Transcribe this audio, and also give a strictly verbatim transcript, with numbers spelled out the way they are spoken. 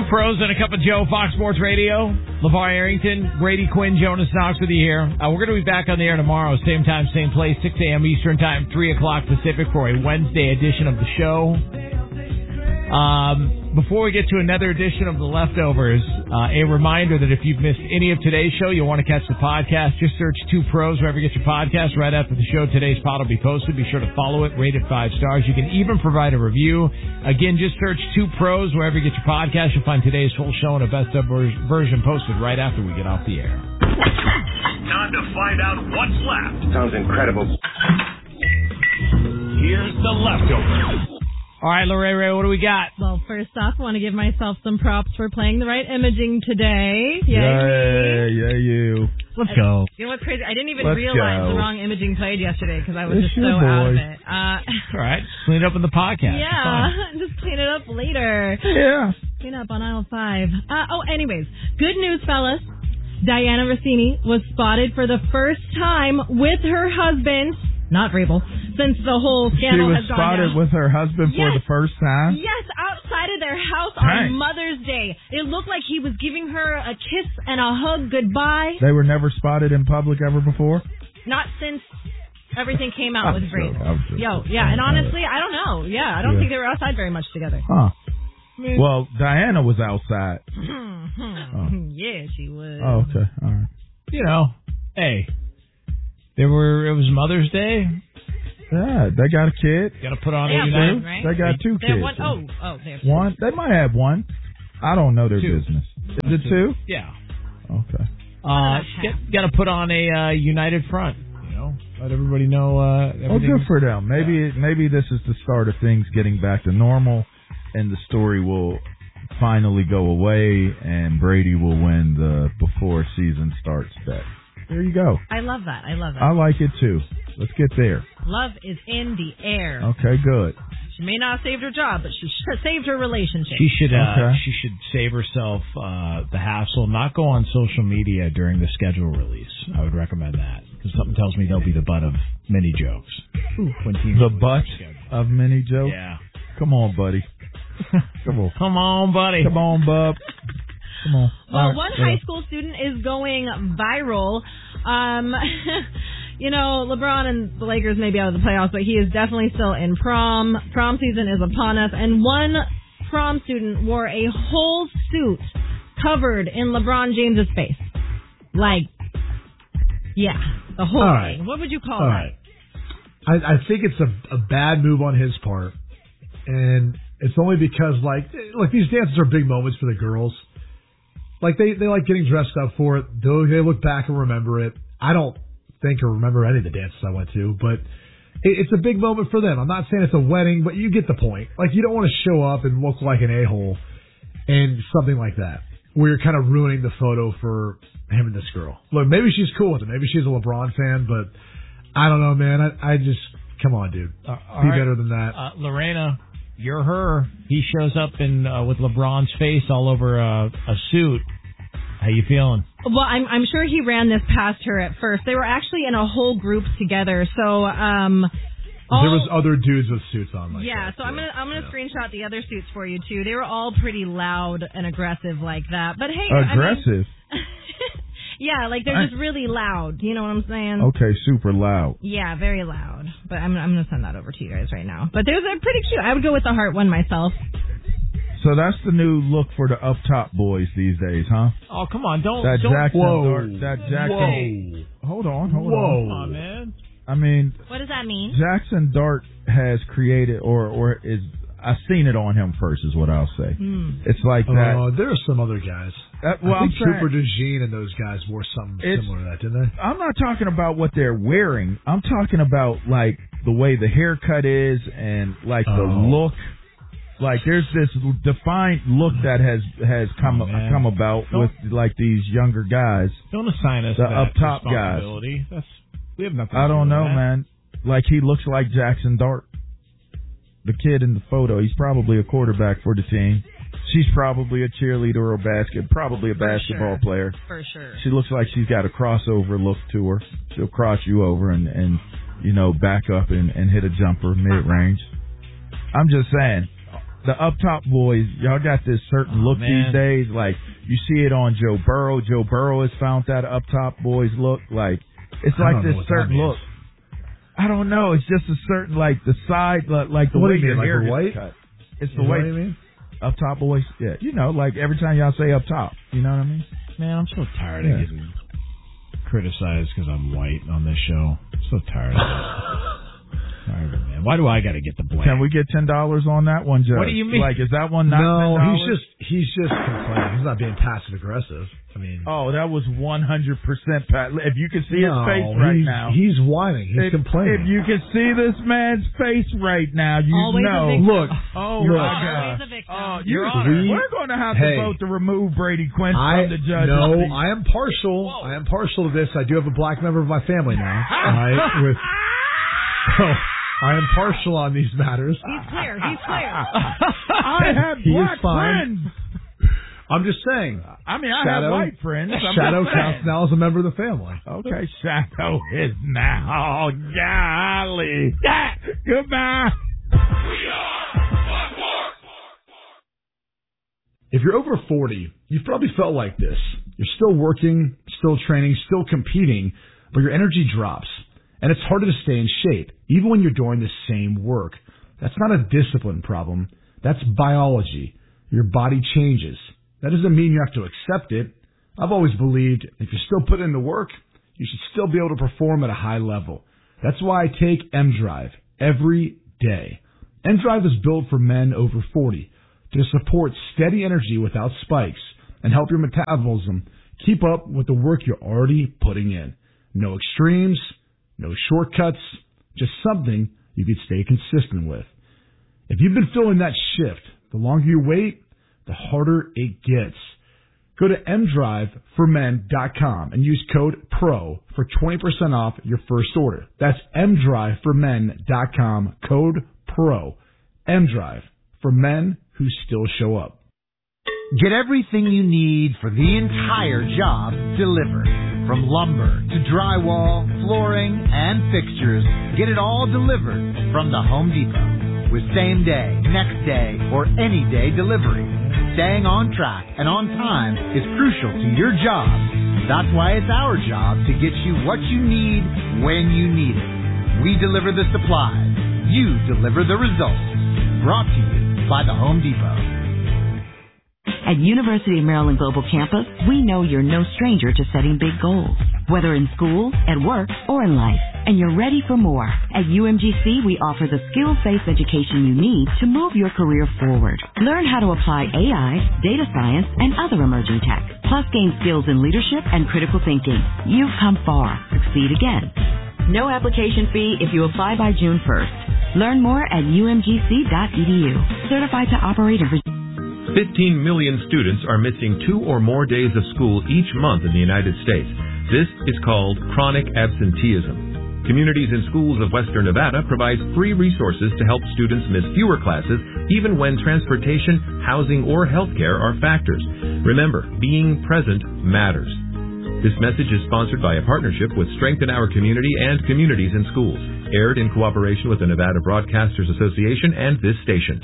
Pros and a Cup of Joe, Fox Sports Radio. LeVar Arrington, Brady Quinn, Jonas Knox with you here. Uh, we're going to be back on the air tomorrow, same time, same place, six a.m. Eastern Time, three o'clock Pacific for a Wednesday edition of the show. Um, before we get to another edition of The Leftovers, uh, a reminder that if you've missed any of today's show, you'll want to catch the podcast. Just search Two Pros wherever you get your podcast. Right after the show, today's pod will be posted. Be sure to follow it, rate it five stars. You can even provide a review. Again, just search Two Pros wherever you get your podcast. You'll find today's full show and a best of version posted right after we get off the air. Time to find out what's left. Sounds incredible. Here's The Leftovers. All right, Lorraine, what do we got? Well, first off, I want to give myself some props for playing the right imaging today. Yay, yeah, yeah, you. Let's go. You know what's crazy? I didn't even Let's realize go. the wrong imaging played yesterday because I was It's just so your out of boy. it. Uh, All right, clean it up in the podcast. yeah, just clean it up later. Yeah. Clean up on aisle five. Uh, oh, anyways, good news, fellas. Diana Rossini was spotted for the first time with her husband, not Vrabel, since the whole She scandal was has gone spotted down. with her husband for Yes. the first time? Yes, outside of their house Right. on Mother's Day. It looked like he was giving her a kiss and a hug goodbye. They were never spotted in public ever before? Not since everything came out with I'm Vrabel. joking, I'm joking. Yo, yeah, and honestly, I don't know. Yeah, I don't Yeah. think they were outside very much together. Huh. Well, Diana was outside. Yeah, she was. Oh, okay. All right. You know, hey, they were. It was Mother's Day. Yeah, they got a kid. Got to put on They a have United. one, right? They got two They have kids. one, oh, oh, they have two. One? They might have one. I don't know their Two. business. Is it two? Yeah. Okay. Uh, got to put on a uh, united front. You know, let everybody know. Uh, Well, everything. good for them. Maybe maybe this is the start of things getting back to normal, and the story will finally go away, and Brady will win the before season starts bet. There you go. I love that. I love that. I like it too. Let's get there. Love is in the air. Okay, good. She may not have saved her job, but she should have saved her relationship. She should. Uh, Okay. She should save herself uh, the hassle. Not go on social media during the schedule release. I would recommend that because something tells me they'll be the butt of many jokes. Ooh, when teams The release butt their schedule. of many jokes. Yeah. Come on, buddy. Come on. Come on, buddy. Come on, bub. Come on. Well, All right. one Yeah. high school student is going viral. Um, you know, LeBron and the Lakers may be out of the playoffs, but he is definitely still in prom. Prom season is upon us, and one prom student wore a whole suit covered in LeBron James's face. Like, yeah, the whole All thing. right. What would you call All that? right. I, I think it's a, a bad move on his part, and it's only because, like, like these dances are big moments for the girls. Like, they, they like getting dressed up for it. They they look back and remember it. I don't think or remember any of the dances I went to, but it, it's a big moment for them. I'm not saying it's a wedding, but you get the point. Like, you don't want to show up and look like an a-hole and something like that, where you're kind of ruining the photo for him and this girl. Look, maybe she's cool with it. Maybe she's a LeBron fan, but I don't know, man. I, I just, come on, dude. Uh, all Be right. better than that. Uh, Lorena, you're her. He shows up in uh, with LeBron's face all over uh, a suit. How you feeling? Well, I'm I'm sure he ran this past her at first. They were actually in a whole group together. So, um, all, There was other dudes with suits on like yeah. that, So I'm too. gonna I'm gonna Yeah. screenshot the other suits for you too. They were all pretty loud and aggressive like that. But hey, I mean- Aggressive. yeah, like they're just really loud. You know what I'm saying? Okay, super loud. Yeah, very loud. But I'm I'm gonna send that over to you guys right now. But they're they're pretty cute. I would go with the heart one myself. So that's the new look for the up top boys these days, huh? Oh, come on! Don't That don't. Jackson, Whoa. Dart, that Jackson. Hold on, hold Whoa. on. Come on, man. I mean, What does that mean? Jackson Dart has created, or or is I've seen it on him first, is what I'll say. Mm. It's like that. Uh, there are some other guys. that well, I think I'm saying- Trooper DeJean and those guys wore something It's- similar to that, didn't they? I'm not talking about what they're wearing. I'm talking about like the way the haircut is and like the Oh. look. Like there's this defined look that has has come Oh, man. come about Don't- with like these younger guys. Don't assign us The that up top guys. responsibility. That's we have nothing. I to do don't with know, that. man. Like he looks like Jackson Dart. The kid in the photo, he's probably a quarterback for the team. She's probably a cheerleader or a basket, probably a For basketball sure. player. For sure. She looks like she's got a crossover look to her. She'll cross you over and, and you know, back up and, and hit a jumper mid-range. I'm just saying, the up top boys, y'all got this certain Oh, look man. these days. Like, you see it on Joe Burrow. Joe Burrow has found that up top boys look. Like, it's I like don't know this what that certain means. look. I don't know. It's just a certain, like, the side, like, like the What way do you your mean, like hair a gets white? cut. It's You the know way. what I mean? Up top boys, yeah. You know, like every time y'all say up top, you know what I mean? Man, I'm so tired Yeah. of getting criticized because I'm white on this show. I'm so tired of it. Tired of it, man. Why do I got to get the blame? Can we get ten dollars on that one, Judge? What do you mean? Like, is that one not No, ten dollars? he's just he's just complaining. He's not being passive aggressive. I mean, Oh, that was one hundred percent Pat. If you can see no, his face right he's, now. he's whining. He's if, complaining. If you can see this man's face right now, you Always a know. victim. Look, Oh, Look. my Always God. a victim. Oh, Your you- Honor. We- We're going to have Hey. to vote to remove Brady Quinn I from the judges. no, seat. I am partial. I am partial to this. I do have a black member of my family now. Right? With so I am partial on these matters. He's clear. He's clear. I have He is black fine. friends. I'm just saying. I mean, I Shadow- have white friends. I'm Shadow just saying. counts now as a member of the family. Okay, Shadow is now. Oh, golly. Ah, goodbye. If you're over forty, you've probably felt like this. You're still working, still training, still competing, but your energy drops. And it's harder to stay in shape, even when you're doing the same work. That's not a discipline problem. That's biology. Your body changes. That doesn't mean you have to accept it. I've always believed if you're still putting in the work, you should still be able to perform at a high level. That's why I take M-Drive every day. M-Drive is built for men over forty to support steady energy without spikes and help your metabolism keep up with the work you're already putting in. No extremes, no shortcuts, just something you can stay consistent with. If you've been feeling that shift, the longer you wait, the harder it gets. Go to m drive for men dot com and use code PRO for twenty percent off your first order. That's m drive for men dot com, code PRO. M-Drive, for men who still show up. Get everything you need for the entire job delivered. From lumber to drywall, flooring, and fixtures, get it all delivered from the Home Depot. With same day, next day, or any day delivery. Staying on track and on time is crucial to your job. That's why it's our job to get you what you need when you need it. We deliver the supplies. You deliver the results. Brought to you by the Home Depot. At University of Maryland Global Campus, we know you're no stranger to setting big goals, whether in school, at work, or in life, and you're ready for more. At U M G C, we offer the skills-based education you need to move your career forward. Learn how to apply A I, data science, and other emerging tech, plus gain skills in leadership and critical thinking. You've come far. Succeed again. No application fee if you apply by June first. Learn more at u m g c dot e d u. Certified to operate in Virginia. fifteen million students are missing two or more days of school each month in the United States. This is called chronic absenteeism. Communities and schools of Western Nevada provide free resources to help students miss fewer classes, even when transportation, housing, or healthcare are factors. Remember, being present matters. This message is sponsored by a partnership with Strengthen Our Community and Communities in Schools. Aired in cooperation with the Nevada Broadcasters Association and this station.